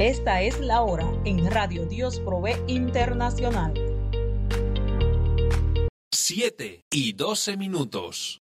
Esta es la hora en Radio Dios Provee Internacional. 7:12.